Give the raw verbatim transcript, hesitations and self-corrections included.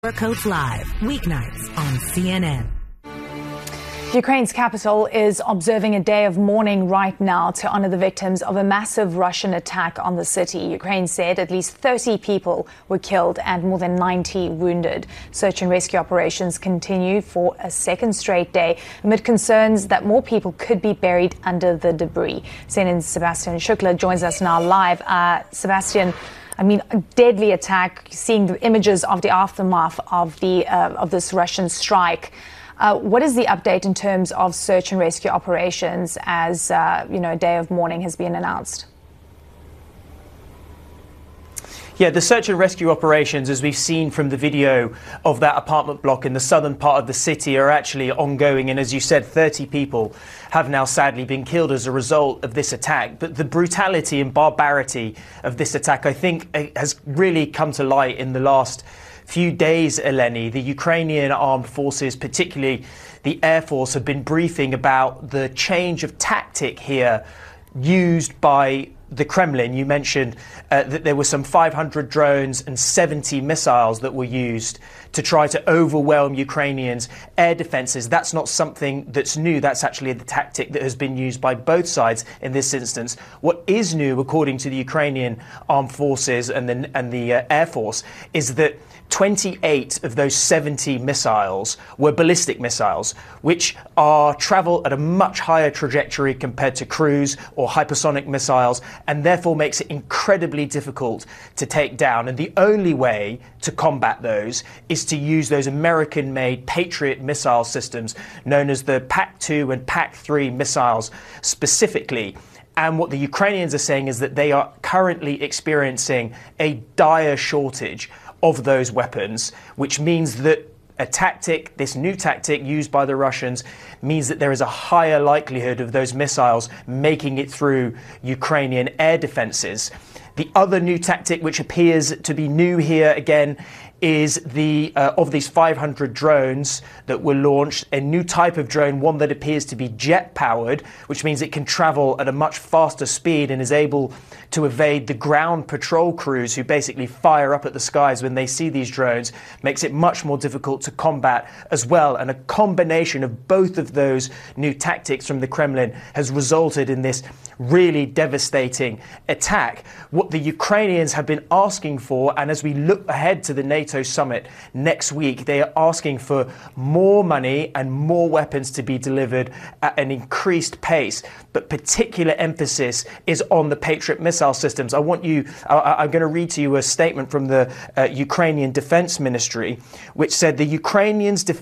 Coats Live, weeknights on C N N. Ukraine's capital is observing a day of mourning right now to honor the victims of a massive Russian attack on the city. Ukraine said at least thirty people were killed and more than ninety wounded. Search and rescue operations continue for a second straight day amid concerns that more people could be buried under the debris. C N N's Sebastian Shukla joins us now live. Uh, Sebastian, I mean, a deadly attack, seeing the images of the aftermath of the uh, of this Russian strike. Uh, what is the update in terms of search and rescue operations as, uh, you know, a day of mourning has been announced? Yeah, the search and rescue operations, as we've seen from the video of that apartment block in the southern part of the city, are actually ongoing. And as you said, thirty people have now sadly been killed as a result of this attack. But the brutality and barbarity of this attack, I think, has really come to light in the last few days, Eleni. The Ukrainian armed forces, particularly the Air Force, have been briefing about the change of tactic here used by the Kremlin. You mentioned uh, that there were some five hundred drones and seventy missiles that were used to try to overwhelm Ukrainians' air defences. That's not something that's new. That's actually the tactic that has been used by both sides in this instance. What is new, according to the Ukrainian armed forces and the, and the uh, Air Force, is that twenty-eight of those seventy missiles were ballistic missiles, which are travel at a much higher trajectory compared to cruise or hypersonic missiles, and therefore makes it incredibly difficult to take down. And the only way to combat those is to use those American-made Patriot missile systems known as the PAC two and PAC three missiles specifically. And what the Ukrainians are saying is that they are currently experiencing a dire shortage of those weapons, which means that a tactic, this new tactic used by the Russians, means that there is a higher likelihood of those missiles making it through Ukrainian air defences. The other new tactic, which appears to be new here again, is the uh, of these five hundred drones that were launched, a new type of drone, one that appears to be jet-powered, which means it can travel at a much faster speed and is able to evade the ground patrol crews who basically fire up at the skies when they see these drones, makes it much more difficult to combat as well. And a combination of both of those new tactics from the Kremlin has resulted in this really devastating attack. What the Ukrainians have been asking for, and as we look ahead to the NATO summit next week, they are asking for more money and more weapons to be delivered at an increased pace. But particular emphasis is on the Patriot missile systems. I want you, I, I'm going to read to you a statement from the uh, Ukrainian Defense Ministry, which said the Ukrainians